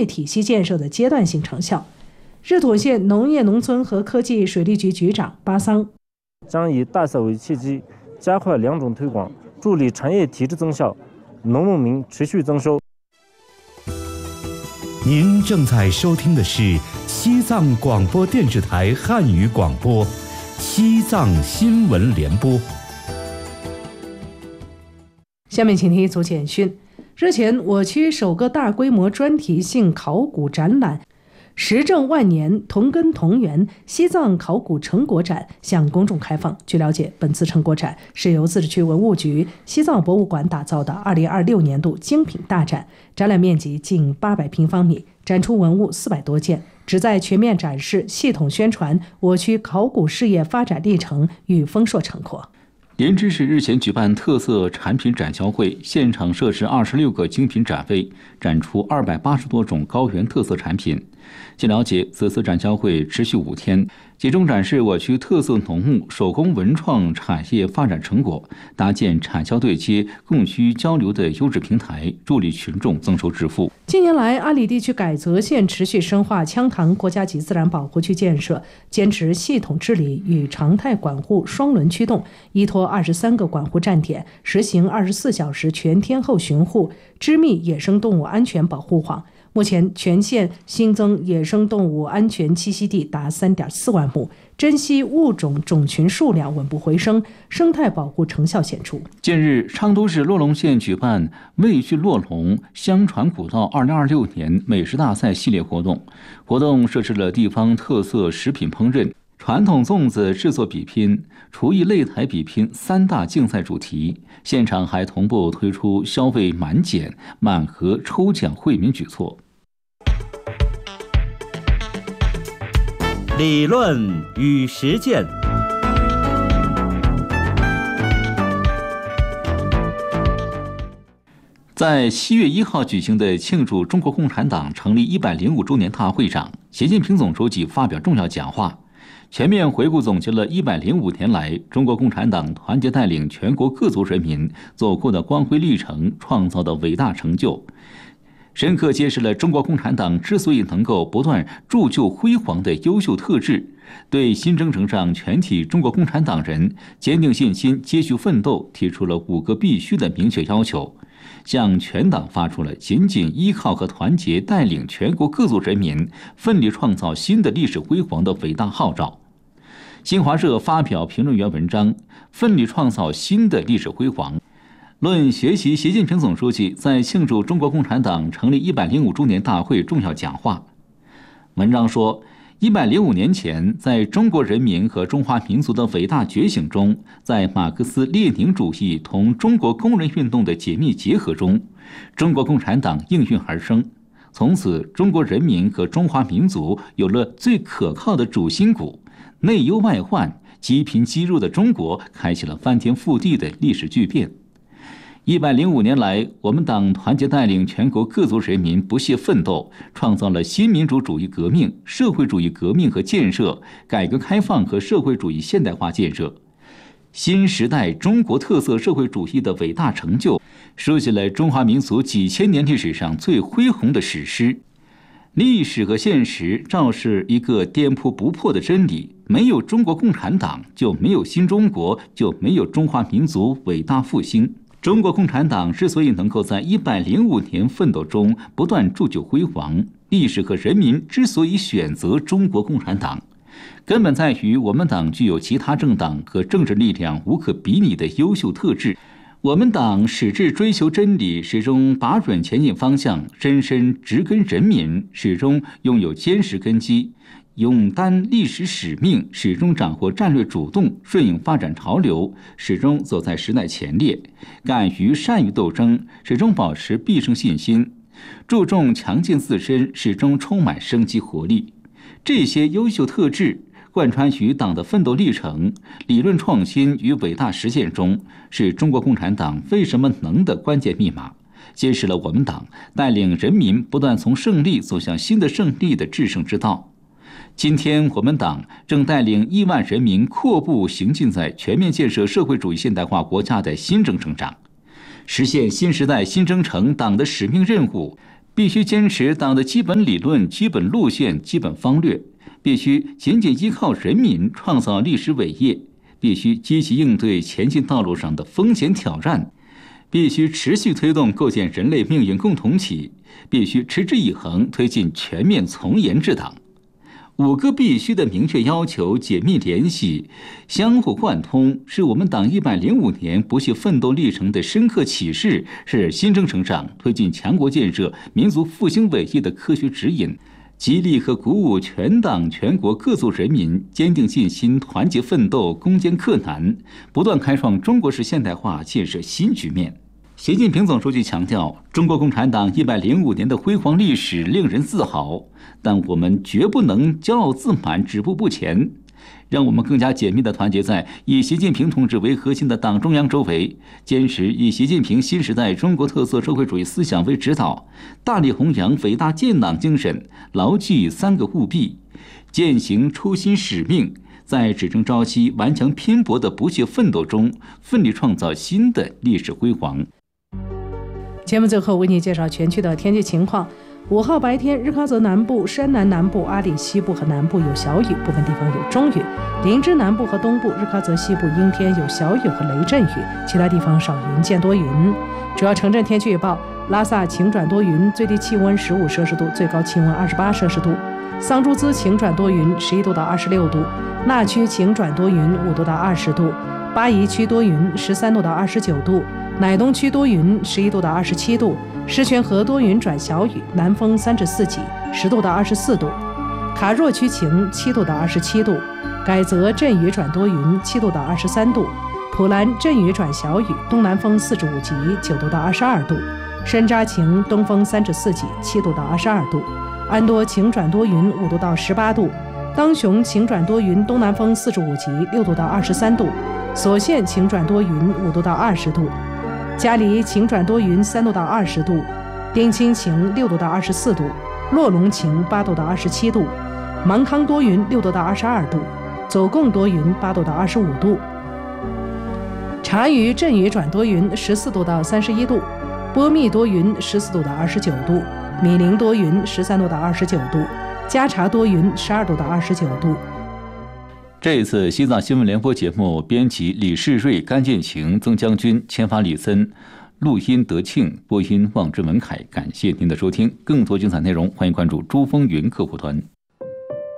业体系建设的阶段性成效。日妥县农业农村和科技水利局局长巴桑将以大小为契机，加快两种推广，助力产业体制增效，农牧民持续增收。 您正在收听的是西藏广播电视台汉语广播，西藏新闻联播。 下面请听一组简讯。日前，我区首个大规模专题性考古展览时政万年同根同源西藏考古成果展向公众开放。据了解，本次成果展是由自治区文物局西藏博物馆打造的2026年度精品大展，展览面积近800平方米，展出文物400多件，旨在全面展示、系统宣传我区考古事业发展历程与丰硕成果。 莲池市日前举办特色产品展销会，现场设置26个精品展位，展出280多种高原特色产品。据了解，此次展销会持续5天，集中展示我区特色农牧、手工文创产业发展成果，搭建产销对接、供需交流的优质平台，助力群众增收致富。 近年来，阿里地区改则县持续深化羌塘国家级自然保护区建设，坚持系统治理与常态管护双轮驱动，依托23个管护站点，实行24小时全天候巡护，织密野生动物安全保护网。目前，全县新增野生动物安全栖息地达3.4万亩，珍稀物种种群数量稳步回升，生态保护成效显著。 近日，昌都市洛龙县举办味聚洛龙相传古道2026年美食大赛系列活动，活动设置了地方特色食品烹饪、传统粽子制作比拼、厨艺擂台比拼3大竞赛主题，现场还同步推出消费满减、满盒抽奖惠民举措。 理论与实践。 在7月1号举行的庆祝中国共产党成立105周年大会上，习近平总书记发表重要讲话，全面回顾总结了105年来中国共产党团结带领全国各族人民走过的光辉历程，创造的伟大成就，深刻揭示了中国共产党之所以能够不断铸就辉煌的优秀特质，对新征程上全体中国共产党人坚定信心、继续奋斗提出了5个必须的明确要求，向全党发出了紧紧依靠和团结带领全国各族人民奋力创造新的历史辉煌的伟大号召。新华社发表评论员文章《奋力创造新的历史辉煌》，论学习习近平总书记在庆祝中国共产党成立105周年大会重要讲话。文章说，105年前，在中国人民和中华民族的伟大觉醒中，在马克思列宁主义同中国工人运动的紧密结合中，中国共产党应运而生。从此，中国人民和中华民族有了最可靠的主心骨，内忧外患、积贫积弱的中国开启了翻天覆地的历史巨变。105年来，我们党团结带领全国各族人民不懈奋斗，创造了新民主主义革命、社会主义革命和建设、改革开放和社会主义现代化建设、新时代中国特色社会主义的伟大成就，书写了中华民族几千年历史上最恢宏的史诗。历史和现实昭示一个颠扑不破的真理：没有中国共产党，就没有新中国，就没有中华民族伟大复兴。中国共产党之所以能够在105年奋斗中不断铸就辉煌，历史和人民之所以选择中国共产党，根本在于我们党具有其他政党和政治力量无可比拟的优秀特质。我们党矢志追求真理，始终把准前进方向，深深植根人民，始终拥有坚实根基，勇担历史使命，始终掌握战略主动，顺应发展潮流，始终走在时代前列，敢于善于斗争，始终保持必胜信心，注重强健自身，始终充满生机活力。这些优秀特质贯穿于党的奋斗历程、理论创新与伟大实践中，是中国共产党为什么能的关键密码，揭示了我们党带领人民不断从胜利走向新的胜利的制胜之道。今天，我们党正带领亿万人民阔步行进在全面建设社会主义现代化国家的新征程上，实现新时代新征程党的使命任务， 必须坚持党的基本理论、基本路线、基本方略，必须紧紧依靠人民创造历史伟业，必须积极应对前进道路上的风险挑战，必须持续推动构建人类命运共同体，必须持之以恒推进全面从严治党。5个必须的明确要求紧密联系、相互贯通，是我们党105年不懈奋斗历程的深刻启示，是新征程上推进强国建设、民族复兴伟业的科学指引，激励和鼓舞全党全国各族人民坚定信心、团结奋斗、攻坚克难，不断开创中国式现代化建设新局面。习近平总书记强调，中国共产党105年的辉煌历史令人自豪，但我们绝不能骄傲自满、止步不前。让我们更加紧密地团结在以习近平同志为核心的党中央周围，坚持以习近平新时代中国特色社会主义思想为指导，大力弘扬伟大建党精神，牢记3个务必，践行初心使命，在只争朝夕、顽强拼搏的不懈奋斗中，奋力创造新的历史辉煌。 节目最后为你介绍全区的天气情况。5号白天，日喀则南部、山南南部、阿里西部和南部有小雨，部分地方有中雨；林芝南部和东部、日喀则西部阴天有小雨和雷阵雨，其他地方少云见多云。主要城镇天气预报：拉萨晴转多云，最低气温15摄氏度，最高气温28摄氏度；桑珠孜晴转多云，11度到26度；纳区晴转多云，5度到20度；巴宜区多云，13度到29度；乃东区多云，11度到27度；狮泉河多云转小雨，南风3至4级，10度到24度；卡若区晴，7度到27度；改则阵雨转多云，7度到23度；普兰阵雨转小雨，东南风4至5级，9度到22度；山楂晴，东风3至4级，7度到22度；安多晴转多云，5度到18度；当雄晴转多云，东南风4至5级，6度到23度；所县晴转多云，5度到20度；嘉黎晴转多云，3度到20度；丁清晴6度到24度；洛龙晴8度到27度；芒康多云6度到22度；走贡多云8度到25度；察隅阵雨转多云14度到31度；波密多云14度到29度；米林多云13度到29度；加察多云12度到29度。 这一次西藏新闻联播节目，编辑李世瑞、甘建晴、曾将军、签发李森，录音德庆，播音望之文凯。感谢您的收听，更多精彩内容欢迎关注珠峰云客户端。